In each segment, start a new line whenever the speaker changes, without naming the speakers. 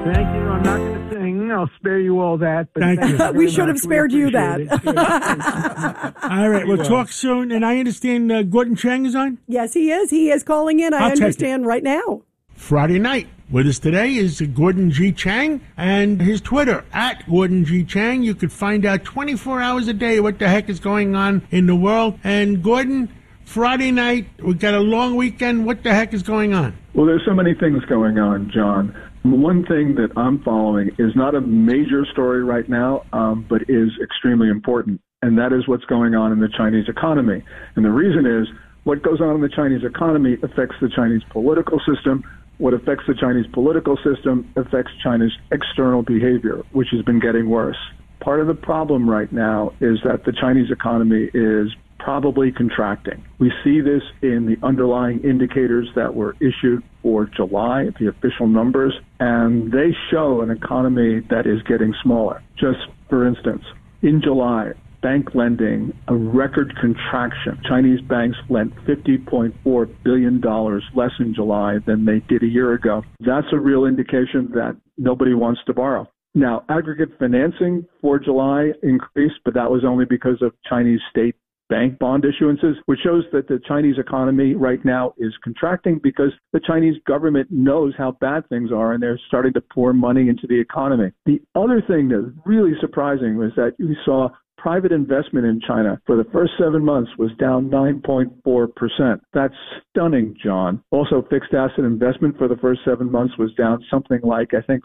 Thank you. I'm not going to sing. I'll spare you all that. But
Thank you.
We should have spared you that.
All right, we'll talk soon. And I understand Gordon Chang is on?
Yes, he is. He is calling in. I understand right now.
Friday night. With us today is Gordon G. Chang and his Twitter, @Gordon G. Chang. You could find out 24 hours a day what the heck is going on in the world. And Gordon, Friday night, we got a long weekend. What the heck is going on?
Well, there's so many things going on, John. One thing that I'm following is not a major story right now, but is extremely important, and that is what's going on in the Chinese economy. And the reason is what goes on in the Chinese economy affects the Chinese political system. What affects the Chinese political system affects China's external behavior, which has been getting worse. Part of the problem right now is that the Chinese economy is probably contracting. We see this in the underlying indicators that were issued for July, the official numbers, and they show an economy that is getting smaller. Just for instance, in July, bank lending, a record contraction. Chinese banks lent $50.4 billion less in July than they did a year ago. That's a real indication that nobody wants to borrow. Now, aggregate financing for July increased, but that was only because of Chinese state bank bond issuances, which shows that the Chinese economy right now is contracting because the Chinese government knows how bad things are and they're starting to pour money into the economy. The other thing that's really surprising was that we saw private investment in China for the first 7 months was down 9.4%. That's stunning, John. Also, fixed asset investment for the first 7 months was down something like, I think,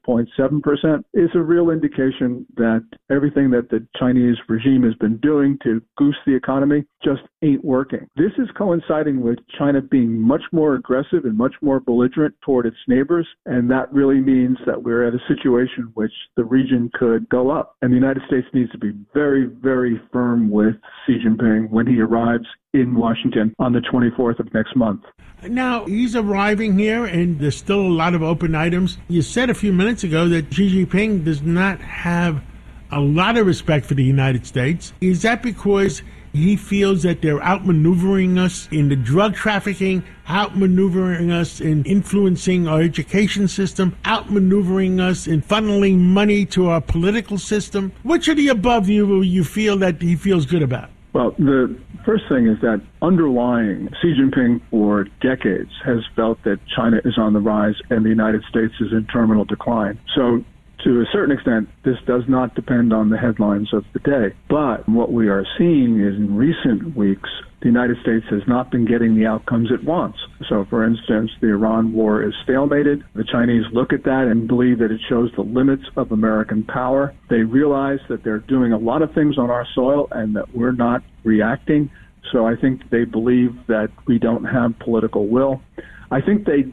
6.7%. It's a real indication that everything that the Chinese regime has been doing to goose the economy just ain't working. This is coinciding with China being much more aggressive and much more belligerent toward its neighbors, and that really means that we're at a situation which the region could go up. And the United States needs to be very, very firm with Xi Jinping when he arrives in Washington on the 24th of next month.
Now, he's arriving here, and there's still a lot of open items. You said a few minutes ago that Xi Jinping does not have a lot of respect for the United States. Is that because he feels that they're outmaneuvering us in the drug trafficking, outmaneuvering us in influencing our education system, outmaneuvering us in funneling money to our political system? Which of the above you feel that he feels good about?
Well, the first thing is that underlying Xi Jinping for decades has felt that China is on the rise and the United States is in terminal decline. So to a certain extent, this does not depend on the headlines of the day. But what we are seeing is in recent weeks, the United States has not been getting the outcomes it wants. So, for instance, the Iran war is stalemated. The Chinese look at that and believe that it shows the limits of American power. They realize that they're doing a lot of things on our soil and that we're not reacting. So I think they believe that we don't have political will. I think they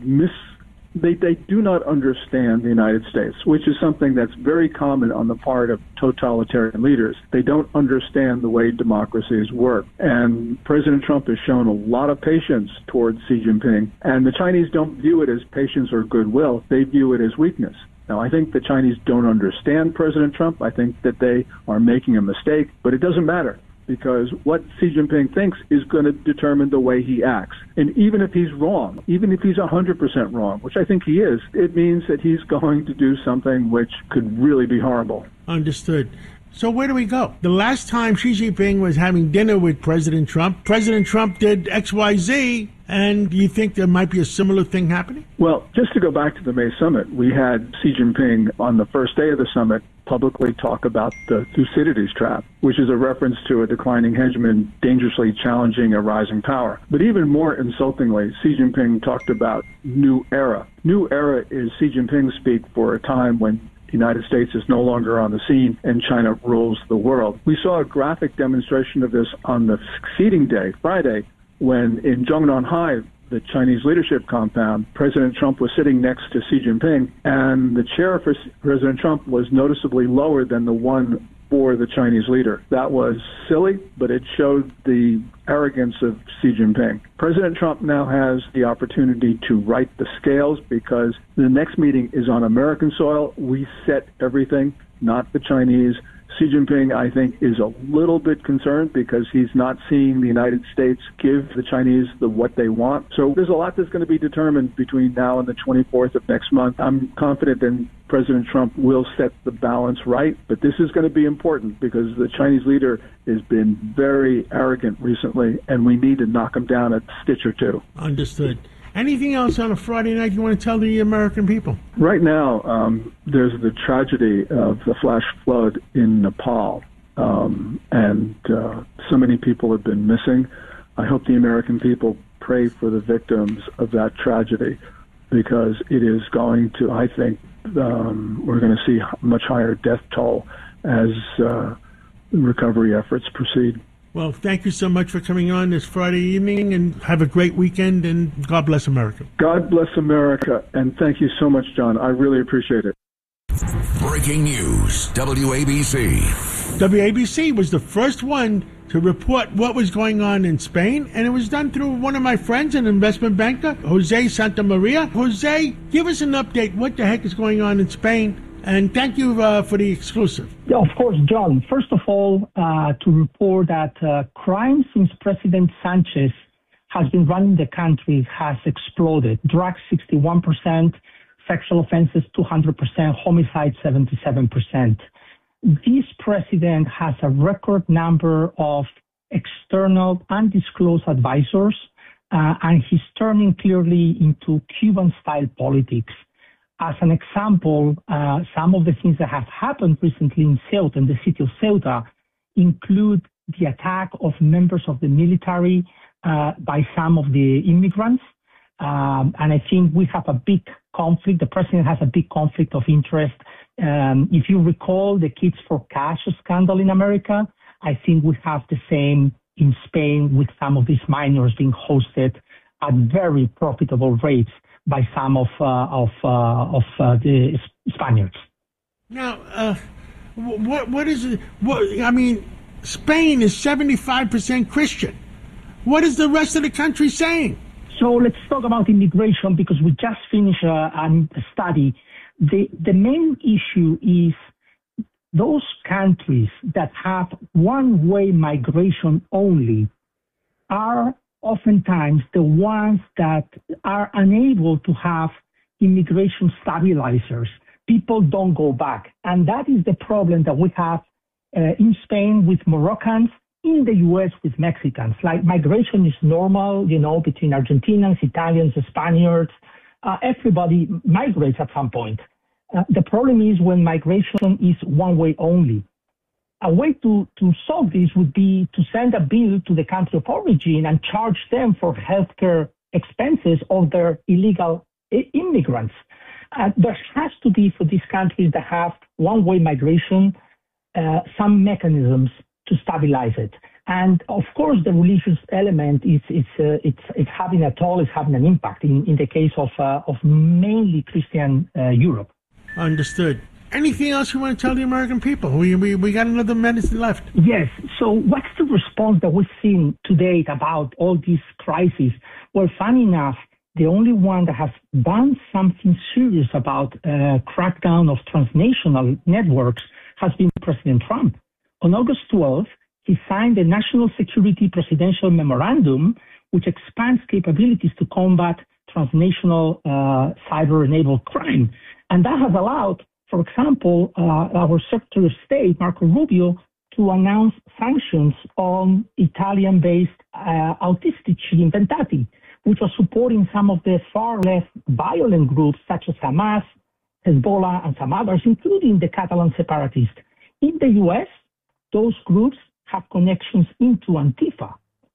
do not understand the United States, which is something that's very common on the part of totalitarian leaders. They don't understand the way democracies work. And President Trump has shown a lot of patience towards Xi Jinping. And the Chinese don't view it as patience or goodwill. They view it as weakness. Now, I think the Chinese don't understand President Trump. I think that they are making a mistake, but it doesn't matter, because what Xi Jinping thinks is going to determine the way he acts. And even if he's wrong, even if he's 100% wrong, which I think he is, it means that he's going to do something which could really be horrible.
Understood. So where do we go? The last time Xi Jinping was having dinner with President Trump did XYZ, and do you think there might be a similar thing happening?
Well, just to go back to the May summit, we had Xi Jinping on the first day of the summit publicly talk about the Thucydides trap, which is a reference to a declining hegemon dangerously challenging a rising power. But even more insultingly, Xi Jinping talked about new era. New era is Xi Jinping speak for a time when the United States is no longer on the scene and China rules the world. We saw a graphic demonstration of this on the succeeding day, Friday, when in Zhongnanhai, the Chinese leadership compound, President Trump was sitting next to Xi Jinping, and the chair for President Trump was noticeably lower than the one for the Chinese leader. That was silly, but it showed the arrogance of Xi Jinping. President Trump now has the opportunity to right the scales because the next meeting is on American soil. We set everything, not the Chinese. Xi Jinping, I think, is a little bit concerned because he's not seeing the United States give the Chinese what they want. So there's a lot that's going to be determined between now and the 24th of next month. I'm confident that President Trump will set the balance right, but this is going to be important because the Chinese leader has been very arrogant recently, and we need to knock him down a stitch or two.
Understood. Anything else on a Friday night you want to tell the American people?
Right now, there's the tragedy of the flash flood in Nepal, and so many people have been missing. I hope the American people pray for the victims of that tragedy because it is going to, I think, we're going to see much higher death toll as recovery efforts proceed.
Well, thank you so much for coming on this Friday evening, and have a great weekend, and God bless America.
God bless America, and thank you so much, John. I really appreciate it.
Breaking news, WABC.
WABC was the first one to report what was going on in Spain, and it was done through one of my friends, an investment banker, Jose Santamaria. Jose, give us an update. What the heck is going on in Spain? And thank you for the exclusive.
Yeah, of course, John. First of all, to report that crime since President Sanchez has been running the country has exploded. Drugs 61%, sexual offenses 200%, homicide 77%. This president has a record number of external undisclosed advisors, and he's turning clearly into Cuban-style politics. As an example, some of the things that have happened recently in Ceuta, in the city of Ceuta, include the attack of members of the military by some of the immigrants. And I think we have a big conflict. The president has a big conflict of interest. If you recall the Kids for Cash scandal in America, I think we have the same in Spain with some of these minors being hosted at very profitable rates by some of the Spaniards.
Now, what is it? I mean, Spain is 75% Christian. What is the rest of the country saying?
So let's talk about immigration because we just finished a study. The main issue is those countries that have one-way migration only are oftentimes the ones that are unable to have immigration stabilizers. People don't go back. And that is the problem that we have in Spain with Moroccans, in the U.S. with Mexicans. Like migration is normal, between Argentinians, Italians, Spaniards. Everybody migrates at some point. The problem is when migration is one way only. A way to solve this would be to send a bill to the country of origin and charge them for healthcare expenses of their illegal immigrants. There has to be, for these countries that have one-way migration, some mechanisms to stabilize it. And of course, the religious element it's having a toll, it's having an impact in the case of mainly Christian Europe.
Understood. Anything else you want to tell the American people? We got another minute left.
Yes. So what's the response that we've seen to date about all these crises? Well, funny enough, the only one that has done something serious about crackdown of transnational networks has been President Trump. On August 12th, he signed the National Security Presidential Memorandum, which expands capabilities to combat transnational cyber-enabled crime. And that has allowed, for example, our Secretary of State, Marco Rubio, to announce sanctions on Italian-based Autistici Inventati, which was supporting some of the far-left violent groups such as Hamas, Hezbollah, and some others, including the Catalan separatists. In the U.S., those groups have connections into Antifa.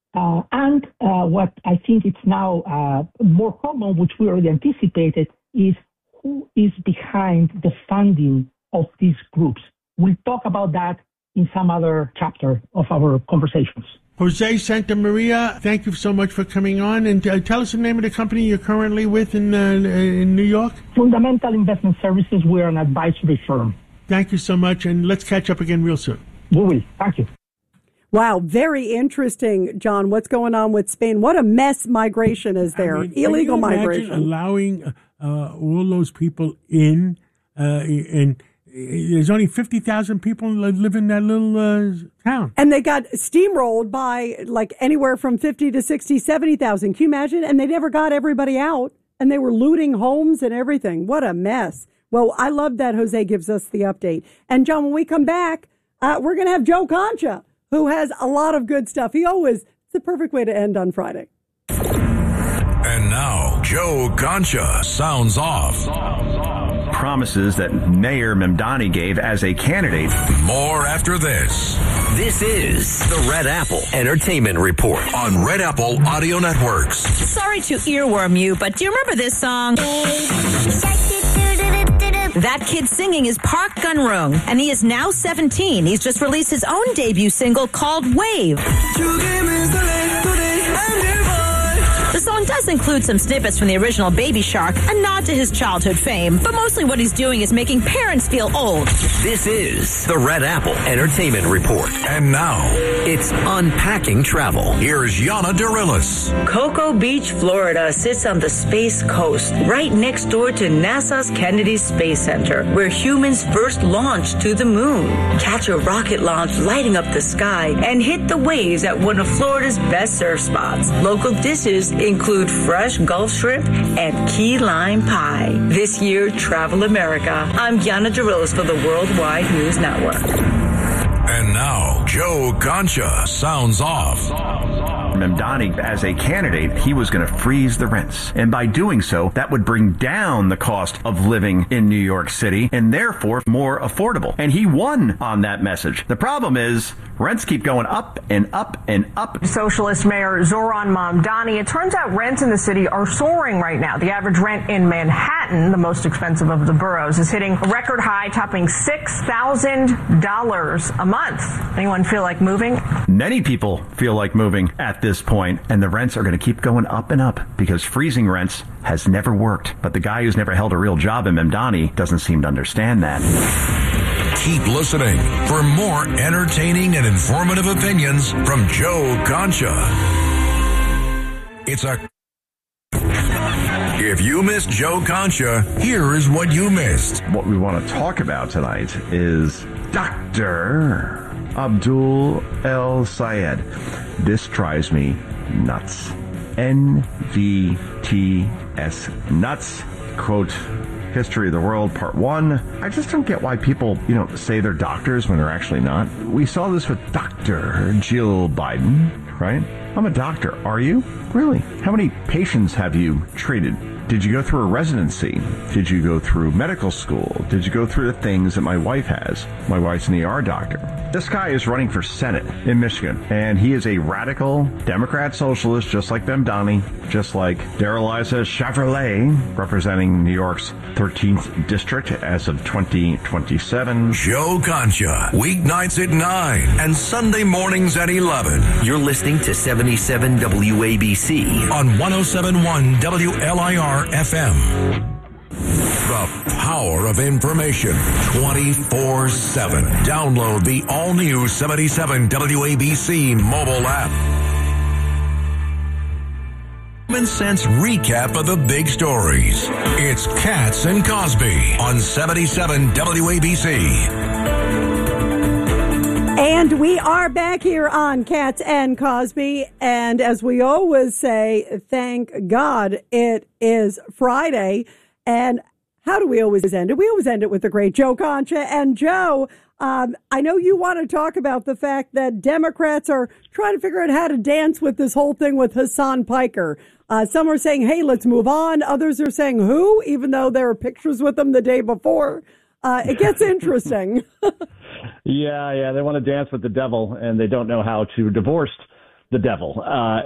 And what I think it's now more common, which we already anticipated, is who is behind the funding of these groups. We'll talk about that in some other chapter of our conversations.
Jose Santamaria, thank you so much for coming on. And tell us the name of the company you're currently with in New York.
Fundamental Investment Services. We're an advisory firm.
Thank you so much, and let's catch up again real soon.
We will. Thank you.
Wow, very interesting, John. What's going on with Spain? What a mess migration is there. Illegal migration.
Allowing all those people in, and there's only 50,000 people that live in that little town.
And they got steamrolled by like anywhere from 50 to 60, 70,000. Can you imagine? And they never got everybody out, and they were looting homes and everything. What a mess. Well, I love that Jose gives us the update. And, John, when we come back, we're going to have Joe Concha, who has a lot of good stuff. It's the perfect way to end on Friday.
And now, Joe Concha sounds off.
Promises that Mayor Mamdani gave as a candidate.
More after this.
This is the Red Apple Entertainment Report
On Red Apple Audio Networks.
Sorry to earworm you, but do you remember this song? That kid singing is Park Gun-rung, and he is now 17. He's just released his own debut single called Wave. The song does include some snippets from the original Baby Shark, a nod to his childhood fame, but mostly what he's doing is making parents feel old.
This is the Red Apple Entertainment Report.
And now,
it's Unpacking Travel.
Here's Yana Dirilis.
Cocoa Beach, Florida sits on the Space Coast, right next door to NASA's Kennedy Space Center, where humans first launched to the moon. Catch a rocket launch lighting up the sky and hit the waves at one of Florida's best surf spots. Local dishes include fresh Gulf shrimp and key lime pie. This year, Travel America. I'm Yana Dirilis for the Worldwide News Network.
And now, Joe Concha sounds off.
Mamdani, as a candidate, he was going to freeze the rents. And by doing so, that would bring down the cost of living in New York City and therefore more affordable. And he won on that message. The problem is rents keep going up and up and up.
Socialist Mayor Zoran Mamdani, it turns out rents in the city are soaring right now. The average rent in Manhattan, the most expensive of the boroughs, is hitting a record high, topping $6,000 a month. Anyone feel like moving?
Many people feel like moving at this point, and the rents are going to keep going up and up because freezing rents has never worked. But the guy who's never held a real job in Mamdani doesn't seem to understand that.
Keep listening for more entertaining and informative opinions from Joe Concha. If you missed Joe Concha, here is what you missed.
What we want to talk about tonight is Dr. Abdul El Sayed. This drives me nuts. NVTS nuts. Quote, History of the World, Part 1. I just don't get why people, say they're doctors when they're actually not. We saw this with Dr. Jill Biden, right? I'm a doctor. Are you? Really? How many patients have you treated? Did you go through a residency? Did you go through medical school? Did you go through the things that my wife has? My wife's an ER doctor. This guy is running for Senate in Michigan, and he is a radical Democrat socialist, just like Mamdani, just like Darrell-Issa Chevrolet, representing New York's 13th district as of 2027.
Joe Concha, weeknights at 9 and Sunday mornings at 11.
You're listening to 77 WABC
on 107.1 WLIR FM. The power of information 24/7. Download the all-new 77 WABC mobile app. Common sense recap of the big stories. It's Katz and Cosby on 77 WABC.
And we are back here on Katz and Cosby. And as we always say, thank God it is Friday. And how do we always end it? We always end it with the great Joe Concha. And Joe, I know you want to talk about the fact that Democrats are trying to figure out how to dance with this whole thing with Hassan Piker. Some are saying, hey, let's move on. Others are saying, who? Even though there are pictures with them the day before. It gets interesting.
Yeah, they want to dance with the devil, and they don't know how to divorce the devil.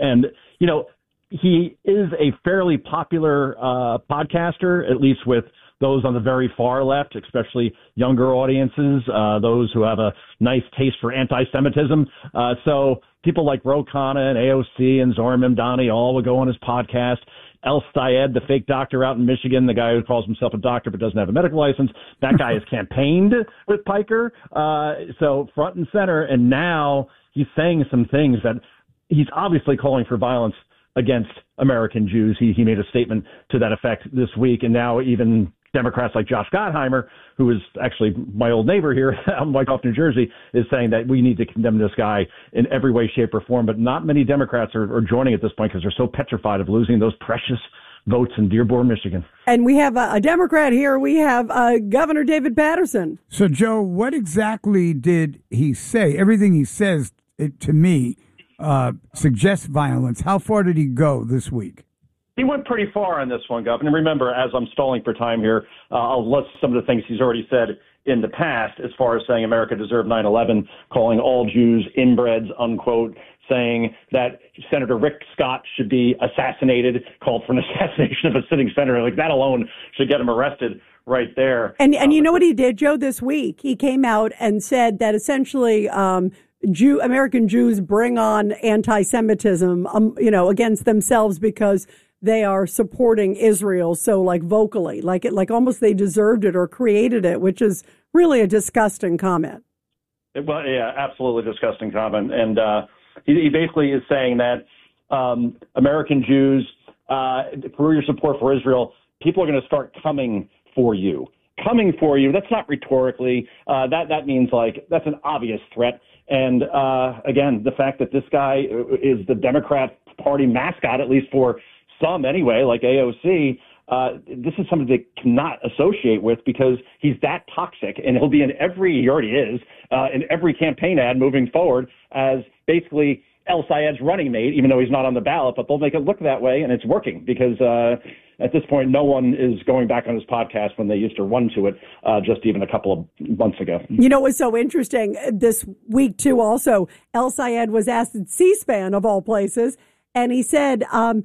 He is a fairly popular podcaster, at least with those on the very far left, especially younger audiences, those who have a nice taste for anti-Semitism. So people like Ro Khanna and AOC and Zoran Mamdani all will go on his podcast. El Sayed, the fake doctor out in Michigan, the guy who calls himself a doctor but doesn't have a medical license, that guy has campaigned with Piker, so front and center, and now he's saying some things that he's obviously calling for violence against American Jews. He made a statement to that effect this week, and now even Democrats like Josh Gottheimer, who is actually my old neighbor here in Wyckoff, New Jersey, is saying that we need to condemn this guy in every way, shape, or form. But not many Democrats are joining at this point because they're so petrified of losing those precious votes in Dearborn, Michigan.
And we have a Democrat here. We have Governor David Paterson.
So, Joe, what exactly did he say? Everything he says, to me, suggests violence. How far did he go this week?
He went pretty far on this one, Governor. Remember, as I'm stalling for time here, I'll list some of the things he's already said in the past as far as saying America deserved 9/11, calling all Jews inbreds, unquote, saying that Senator Rick Scott should be assassinated, called for an assassination of a sitting senator. Like, that alone should get him arrested right there.
And you know what he did, Joe, this week? He came out and said that essentially American Jews bring on anti-Semitism, against themselves because they are supporting Israel so vocally, like almost they deserved it or created it, which is really a disgusting comment.
Well, yeah, absolutely disgusting comment. And he basically is saying that American Jews, for your support for Israel, people are going to start coming for you. Coming for you. That's not rhetorically. That means that's an obvious threat. And again, the fact that this guy is the Democrat Party mascot, at least for some anyway, like AOC, this is something they cannot associate with because he's that toxic, and he already is, in every campaign ad moving forward as basically El Sayed's running mate, even though he's not on the ballot, but they'll make it look that way, and it's working because at this point, no one is going back on his podcast when they used to run to it just even a couple of months ago.
You know what's so interesting? This week, too, also, El Sayed was asked at C-SPAN, of all places, and he said,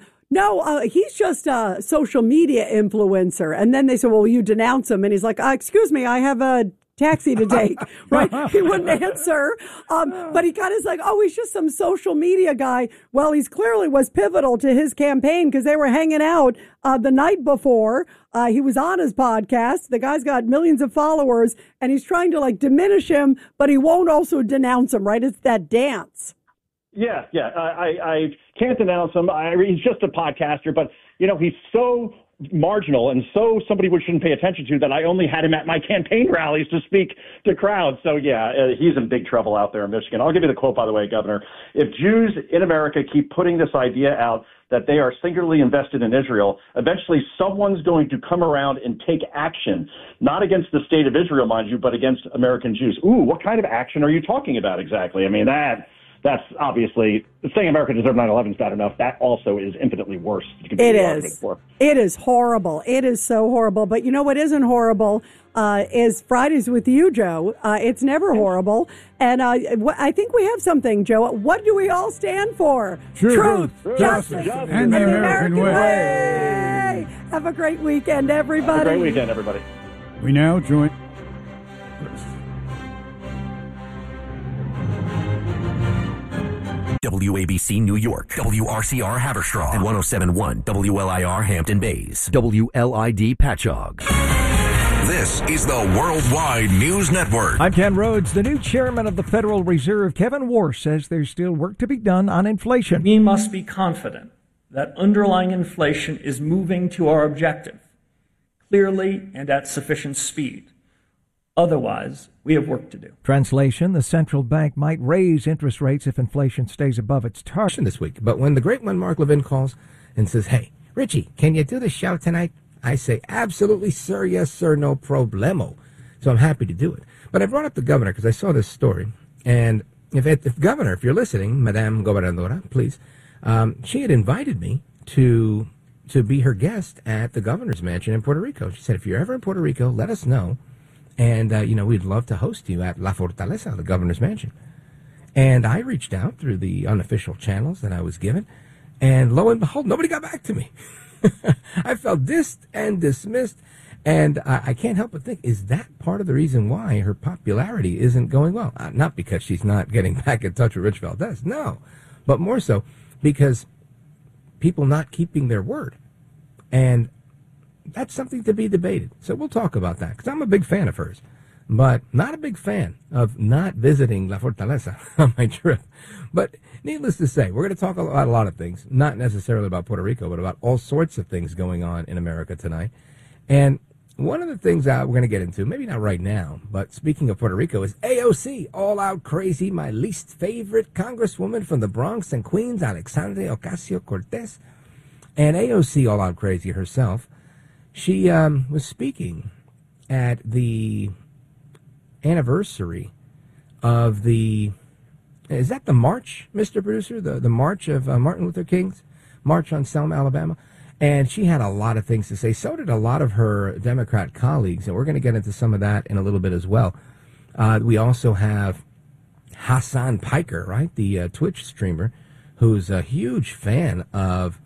no, he's just a social media influencer. And then they said, well, you denounce him. And he's like, excuse me, I have a taxi to take, right? He wouldn't answer. But he kind of is like, oh, he's just some social media guy. Well, he's clearly was pivotal to his campaign because they were hanging out the night before. He was on his podcast. The guy's got millions of followers, and he's trying to diminish him, but he won't also denounce him, right? It's that dance.
Yeah. I can't denounce him. He's just a podcaster, but, he's so marginal and so somebody we shouldn't pay attention to that I only had him at my campaign rallies to speak to crowds. So, he's in big trouble out there in Michigan. I'll give you the quote, by the way, Governor. If Jews in America keep putting this idea out that they are singularly invested in Israel, eventually someone's going to come around and take action, not against the state of Israel, mind you, but against American Jews. Ooh, what kind of action are you talking about exactly? I mean, that's obviously, saying America deserved 9/11 is bad enough. That also is infinitely worse.
It is. It is horrible. It is so horrible. But you know what isn't horrible is Fridays with you, Joe. It's never horrible. And I think we have something, Joe. What do we all stand for?
Truth, justice, and the American way.
Have a great weekend, everybody.
Have a great weekend, everybody.
We now join...
WABC New York, WRCR Haverstraw, and 107.1 WLIR Hampton Bays, WLID Patchogue. This is the Worldwide News Network.
I'm Ken Rhodes. The new chairman of the Federal Reserve, Kevin Warsh, says there's still work to be done on inflation.
We must be confident that underlying inflation is moving to our objective clearly and at sufficient speed. Otherwise, we have work to do.
Translation, the central bank might raise interest rates if inflation stays above its target
this week. But when the great one, Mark Levin, calls and says, hey, Richie, can you do the show tonight? I say, absolutely, sir. Yes, sir. No problemo. So I'm happy to do it. But I brought up the governor because I saw this story. And if governor, if you're listening, Madame Gobernadora, please, she had invited me to be her guest at the governor's mansion in Puerto Rico. She said, if you're ever in Puerto Rico, let us know. And, we'd love to host you at La Fortaleza, the governor's mansion. And I reached out through the unofficial channels that I was given. And lo and behold, nobody got back to me. I felt dissed and dismissed. And I can't help but think, is that part of the reason why her popularity isn't going well? Not because she's not getting back in touch with Rich Valdez. No. But more so because people not keeping their word. And that's something to be debated. So we'll talk about that, because I'm a big fan of hers, but not a big fan of not visiting La Fortaleza on my trip. But needless to say, we're going to talk about a lot of things, not necessarily about Puerto Rico, but about all sorts of things going on in America tonight. And one of the things we're going to get into, maybe not right now, but speaking of Puerto Rico, is AOC, all out crazy, my least favorite congresswoman from the Bronx and Queens, Alexandria Ocasio-Cortez. And AOC, all out crazy herself, she was speaking at the anniversary of is that the march, Mr. Producer? The march of Martin Luther King's march on Selma, Alabama? And she had a lot of things to say. So did a lot of her Democrat colleagues, and we're going to get into some of that in a little bit as well. We also have Hassan Piker, right, the Twitch streamer, who's a huge fan of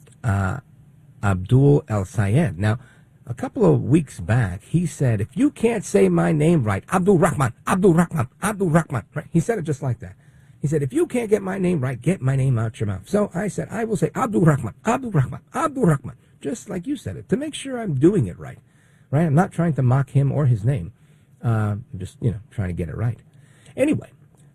Abdul El-Sayed. Now, a couple of weeks back, he said, if you can't say my name right, Abdul Rahman, right? He said it just like that. He said, if you can't get my name right, get my name out your mouth. So I said, I will say Abdul Rahman, just like you said it, to make sure I'm doing it right. Right? I'm not trying to mock him or his name. I'm just, trying to get it right. Anyway,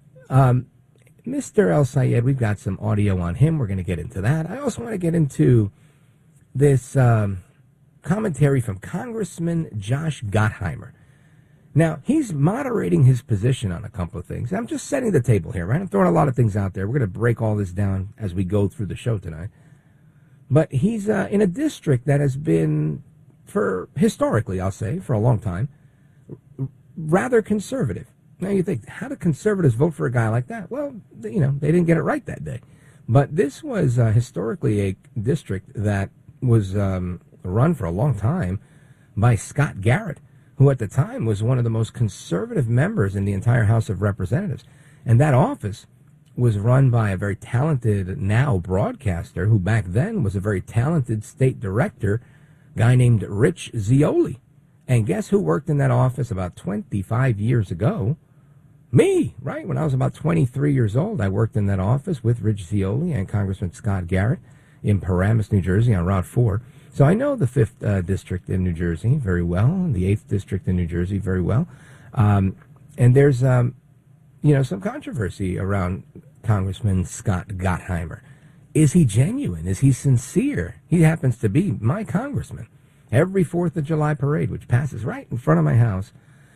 Mr. El-Sayed, we've got some audio on him. We're going to get into that. I also want to get into this commentary from Congressman Josh Gottheimer. Now, he's moderating his position on a couple of things. I'm just setting the table here, right? I'm throwing a lot of things out there. We're going to break all this down as we go through the show tonight. But he's in a district that has been, historically, I'll say, for a long time, rather conservative. Now, you think, how do conservatives vote for a guy like that? Well, they didn't get it right that day. But this was historically a district that was run for a long time by Scott Garrett, who at the time was one of the most conservative members in the entire House of Representatives. And that office was run by a very talented now broadcaster who back then was a very talented state director, guy named Rich Zeoli. And guess who worked in that office about 25 years ago? Me, right? When I was about 23 years old, I worked in that office with Rich Zeoli and Congressman Scott Garrett in Paramus, New Jersey on Route 4. So I know the 5th District in New Jersey very well, and the 8th District in New Jersey very well. And there's, some controversy around Congressman Scott Gottheimer. Is he genuine? Is he sincere? He happens to be my congressman. Every 4th of July parade, which passes right in front of my house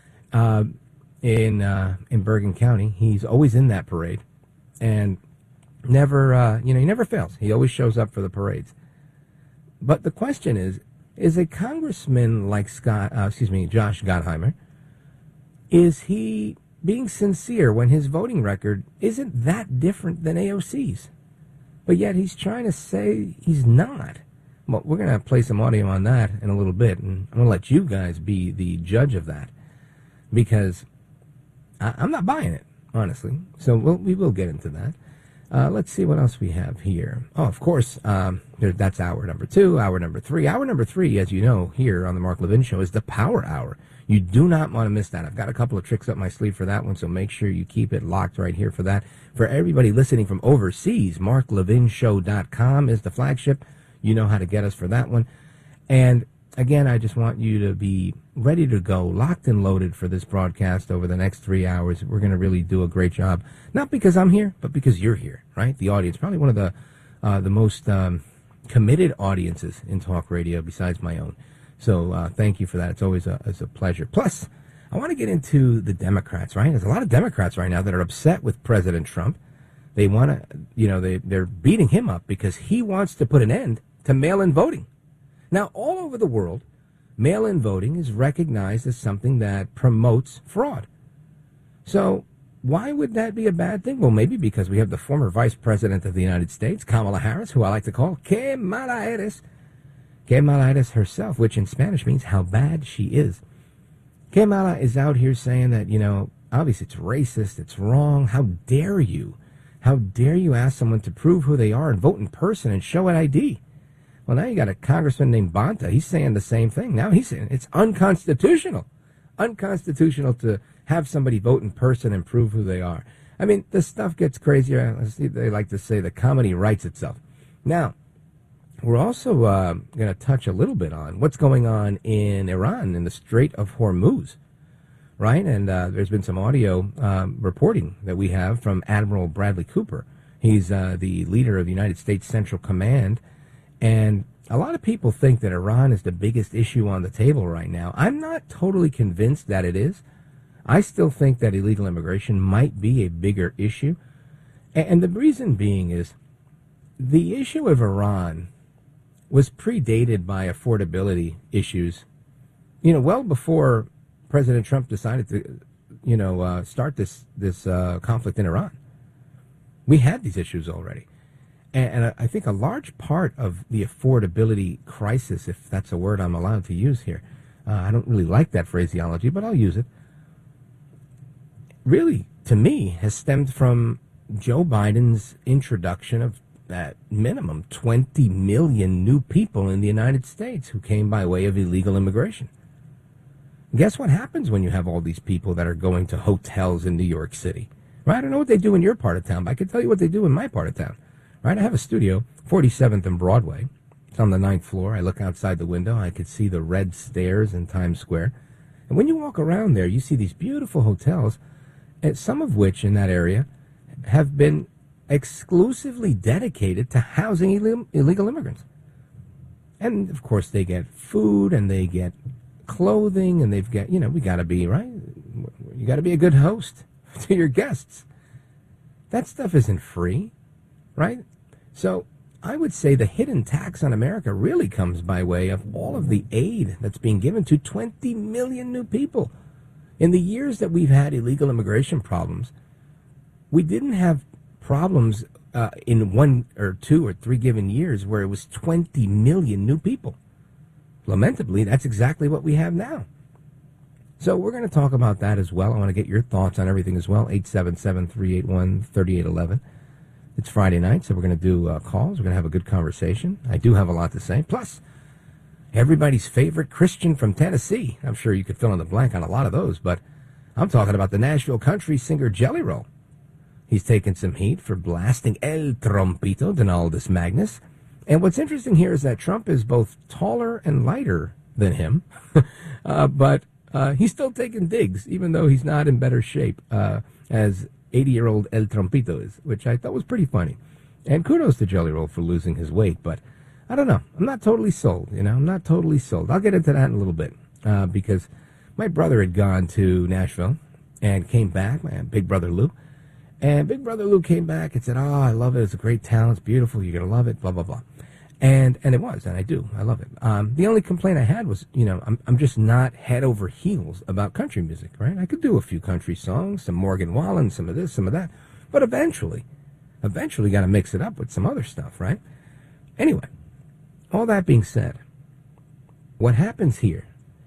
in Bergen County, he's always in that parade. And never, he never fails. He always shows up for the parades. But the question is a congressman like Josh Gottheimer, is he being sincere when his voting record isn't that different than AOC's? But yet he's trying to say he's not. Well, we're going to play some audio on that in a little bit, and I'm going to let you guys be the judge of that, because I'm not buying it, honestly. So we will get into that. Let's see what else we have here. Oh, of course, that's hour number 2, hour number 3. Hour number 3, as you know, here on the Mark Levin Show, is the Power Hour. You do not want to miss that. I've got a couple of tricks up my sleeve for that one, so make sure you keep it locked right here for that. For everybody listening from overseas, MarkLevinShow.com is the flagship. You know how to get us for that one. And again, I just want you to be ready to go, locked and loaded for this broadcast over the next 3 hours. We're going to really do a great job, not because I'm here, but because you're here, right? The audience, probably one of the most committed audiences in talk radio besides my own. So thank you for that. It's always a pleasure. Plus, I want to get into the Democrats, right? There's a lot of Democrats right now that are upset with President Trump. They want to, they're beating him up because he wants to put an end to mail-in voting. Now, all over the world, mail-in voting is recognized as something that promotes fraud. So why would that be a bad thing? Well, maybe because we have the former Vice President of the United States, Kamala Harris, who I like to call Que Mala Eres. Que Mala Eres herself, which in Spanish means how bad she is. Que Mala is out here saying that, obviously it's racist, it's wrong. How dare you? How dare you ask someone to prove who they are and vote in person and show an ID? Well, now you got a congressman named Bonta. He's saying the same thing. Now he's saying it's unconstitutional. Unconstitutional to have somebody vote in person and prove who they are. I mean, this stuff gets crazier. They like to say the comedy writes itself. Now, we're also going to touch a little bit on what's going on in Iran in the Strait of Hormuz, right? And there's been some audio reporting that we have from Admiral Bradley Cooper. He's the leader of the United States Central Command. And a lot of people think that Iran is the biggest issue on the table right now. I'm not totally convinced that it is. I still think that illegal immigration might be a bigger issue. And the reason being is the issue of Iran was predated by affordability issues, well before President Trump decided to, start this conflict in Iran. We had these issues already. And I think a large part of the affordability crisis, if that's a word I'm allowed to use here, I don't really like that phraseology, but I'll use it, really, to me, has stemmed from Joe Biden's introduction of at minimum 20 million new people in the United States who came by way of illegal immigration. Guess what happens when you have all these people that are going to hotels in New York City? Right? I don't know what they do in your part of town, but I can tell you what they do in my part of town. Right? I have a studio, 47th and Broadway. It's on the 9th floor. I look outside the window. I could see the red stairs in Times Square. And when you walk around there, you see these beautiful hotels, and some of which in that area have been exclusively dedicated to housing illegal immigrants. And, of course, they get food and they get clothing and they've got, we got to be, right? You got to be a good host to your guests. That stuff isn't free, right? So I would say the hidden tax on America really comes by way of all of the aid that's being given to 20 million new people. In the years that we've had illegal immigration problems, we didn't have problems in 1 or 2 or 3 given years where it was 20 million new people. Lamentably, that's exactly what we have now. So we're going to talk about that as well. I want to get your thoughts on everything as well, 877-381-3811. It's Friday night, so we're going to do calls. We're going to have a good conversation. I do have a lot to say. Plus, everybody's favorite Christian from Tennessee. I'm sure you could fill in the blank on a lot of those, but I'm talking about the Nashville country singer Jelly Roll. He's taken some heat for blasting El Trompito, Donaldus Magnus. And what's interesting here is that Trump is both taller and lighter than him, but he's still taking digs, even though he's not in better shape as 80-year-old El Trompito is, which I thought was pretty funny. And kudos to Jelly Roll for losing his weight, but I don't know. I'm not totally sold, I'm not totally sold. I'll get into that in a little bit because my brother had gone to Nashville and came back, my big brother Lou. And Big Brother Lou came back and said, I love it. It's a great talent. It's beautiful. You're going to love it, blah, blah, blah. And it was, and I do. I love it. The only complaint I had was, I'm just not head over heels about country music, right? I could do a few country songs, some Morgan Wallen, some of this, some of that. But eventually got to mix it up with some other stuff, right? Anyway, all that being said, what happens here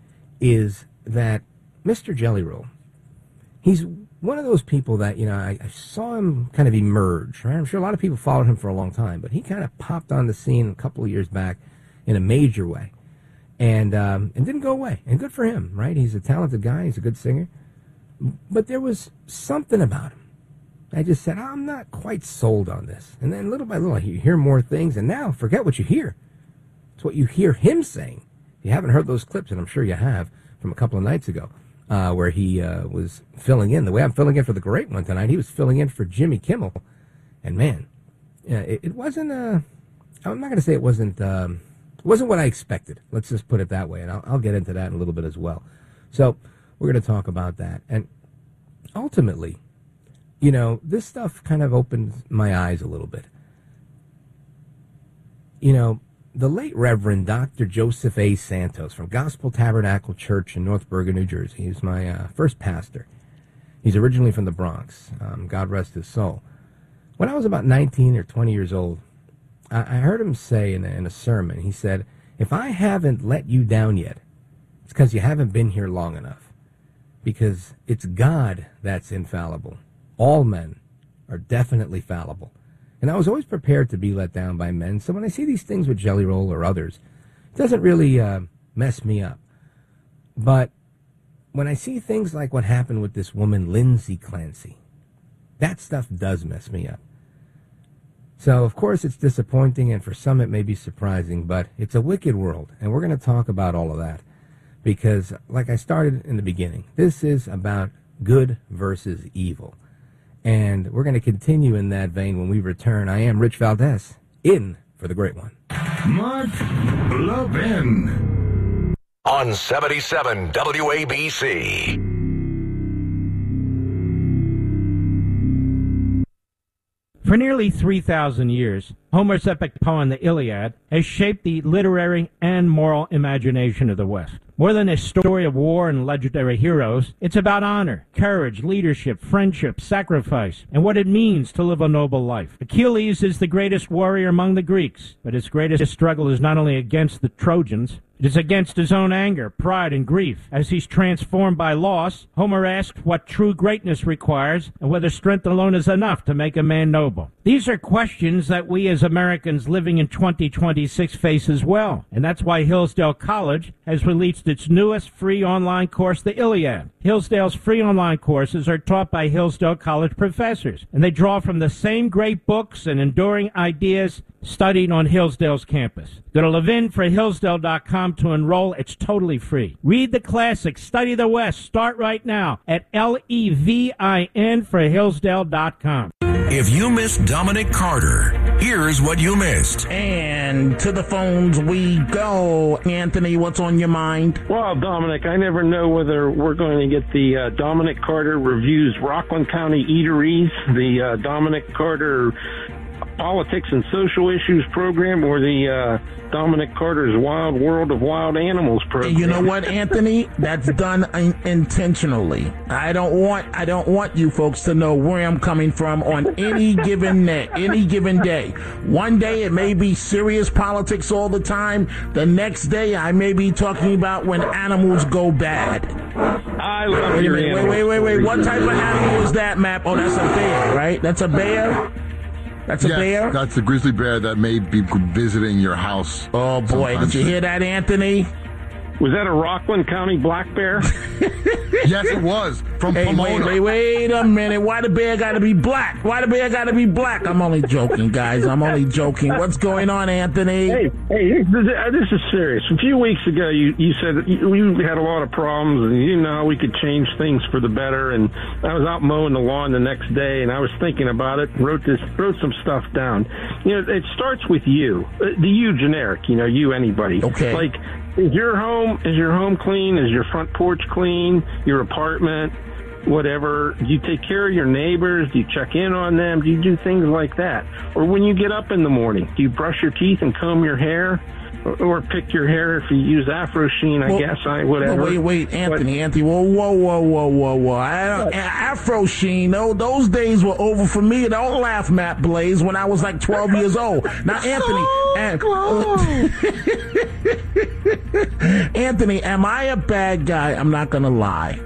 is that Mr. Jelly Roll, he's one of those people that, I saw him kind of emerge, right? I'm sure a lot of people followed him for a long time, but he kind of popped on the scene a couple of years back in a major way and didn't go away. And good for him, right? He's a talented guy. He's a good singer. But there was something about him. I just said, I'm not quite sold on this. And then little by little, you hear more things, and now forget what you hear. It's what you hear him saying. You haven't heard those clips, and I'm sure you have, from a couple of nights ago. Where he was filling in. The way I'm filling in for the Great One tonight, he was filling in for Jimmy Kimmel. And man, it wasn't, I'm not going to say it wasn't what I expected. Let's just put it that way. And I'll get into that in a little bit as well. So we're going to talk about that. And ultimately, this stuff kind of opened my eyes a little bit. The late Reverend Dr. Joseph A. Santos from Gospel Tabernacle Church in North Bergen, New Jersey. He was my first pastor. He's originally from the Bronx. God rest his soul. When I was about 19 or 20 years old, I heard him say in a sermon, he said, if I haven't let you down yet, it's because you haven't been here long enough. Because it's God that's infallible. All men are definitely fallible. And I was always prepared to be let down by men. So when I see these things with Jelly Roll or others, it doesn't really mess me up. But when I see things like what happened with this woman, Lindsay Clancy, that stuff does mess me up. So, of course, it's disappointing, and for some it may be surprising, but it's a wicked world. And we're going to talk about all of that. Because, like I started in the beginning, this is about good versus evil. And we're going to continue in that vein when we return. I am Rich Valdez, in for the Great One.
Mark Levin. On 77 WABC.
For nearly 3,000 years, Homer's epic poem, the Iliad, has shaped the literary and moral imagination of the West. More than a story of war and legendary heroes, it's about honor, courage, leadership, friendship, sacrifice, and what it means to live a noble life. Achilles is the greatest warrior among the Greeks, but his greatest struggle is not only against the Trojans, it is against his own anger, pride, and grief. As he's transformed by loss, Homer asks what true greatness requires and whether strength alone is enough to make a man noble. These are questions that we as Americans living in 2026 face as well, and that's why Hillsdale College has released its newest free online course, the Iliad. Hillsdale's free online courses are taught by Hillsdale College professors, and they draw from the same great books and enduring ideas studied on Hillsdale's campus. Go to levinforhillsdale.com to enroll. It's totally free. Read the classics, study the West. Start right now at LEVIN for Hillsdale.com.
If you missed Dominic Carter, here's what you missed.
And to the phones we go. Anthony, what's on your mind?
Well, Dominic, I never know whether we're going to get the Dominic Carter Reviews Rockland County Eateries, the Dominic Carter Politics and Social Issues program, or the Dominic Carter's Wild World of Wild Animals program.
You know what, Anthony? That's done intentionally. I don't want you folks to know where I'm coming from on any given day. One day it may be serious politics all the time. The next day I may be talking about when animals go bad.
I love your animals.
Wait. What type of animal is that, Map? Oh, that's a bear, right? That's a bear? That's a bear?
That's the grizzly bear that may be visiting your house.
Oh, boy. Did you hear that, Anthony?
Was that a Rockland County black bear?
Yes, it was. From Pomona.
Wait a minute. Why the bear got to be black? I'm only joking, guys. I'm only joking. What's going on, Anthony?
Hey, this is serious. A few weeks ago, you said we had a lot of problems, and you know we could change things for the better. And I was out mowing the lawn the next day, and I was thinking about it. Wrote some stuff down. You know, it starts with you, the you generic. You know, you anybody.
Okay.
Like, is your home clean? Is your front porch clean? Your apartment, whatever? Do you take care of your neighbors? Do you check in on them? Do you do things like that? Or when you get up in the morning, do you brush your teeth and comb your hair? Or pick your hair if you use Afro Sheen, whatever.
No, wait, Anthony. Whoa. Afro Sheen, those days were over for me. Don't laugh, Matt Blaze, when I was like 12 years old. Now, Anthony, am I a bad guy? I'm not going to lie.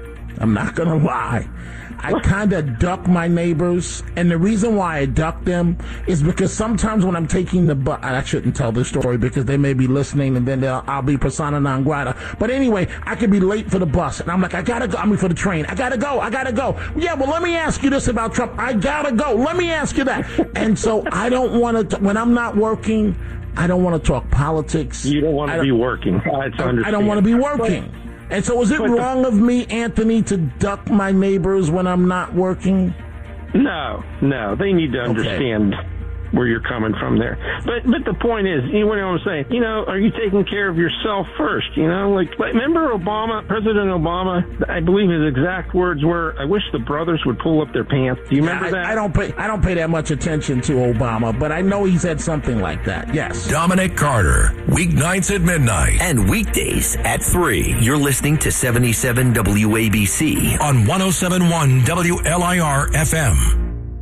I kind of duck my neighbors, and the reason why I duck them is because sometimes when I'm taking the bus, I shouldn't tell this story because they may be listening, and then I'll be persona non grata. But anyway, I could be late for the bus, and I'm like, for the train. I gotta go. Yeah, well, let me ask you this about Trump. I gotta go. Let me ask you that. And so I don't want to, when I'm not working, I don't want to talk politics.
You don't want to be working.
I don't want to be working. And so is it wrong of me, Anthony, to duck my neighbors when I'm not working?
No. They need to understand where you're coming from there. But the point is, you know what I'm saying? You know, are you taking care of yourself first? You know, like remember President Obama? I believe his exact words were, "I wish the brothers would pull up their pants." Do you remember that?
I don't pay that much attention to Obama, but I know he said something like that. Yes.
Dominic Carter, weeknights at midnight
and weekdays at 3. You're listening to 77 WABC
on 107.1 WLIR FM.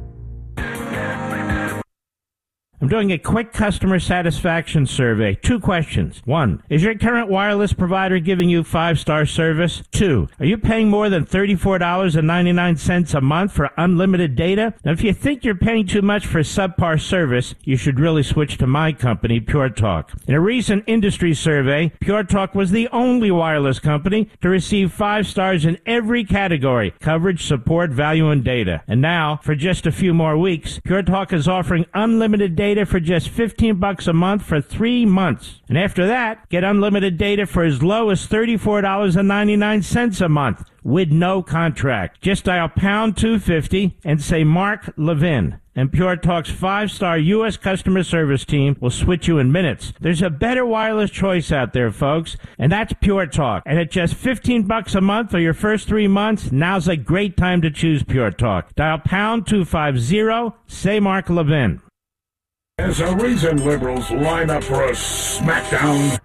I'm doing a quick customer satisfaction survey. 2 questions. 1, is your current wireless provider giving you 5-star service? 2, are you paying more than $34.99 a month for unlimited data? Now, if you think you're paying too much for subpar service, you should really switch to my company, Pure Talk. In a recent industry survey, Pure Talk was the only wireless company to receive 5 stars in every category: coverage, support, value, and data. And now, for just a few more weeks, Pure Talk is offering unlimited data for just $15 a month for 3 months. And after that, get unlimited data for as low as $34.99 a month with no contract. Just dial #250 and say Mark Levin. and Pure Talk's 5-star U.S. customer service team will switch you in minutes. There's a better wireless choice out there, folks, and that's Pure Talk. And at just $15 a month for your first 3 months, now's a great time to choose Pure Talk. Dial pound 250, say Mark Levin.
There's a reason liberals line up for a smackdown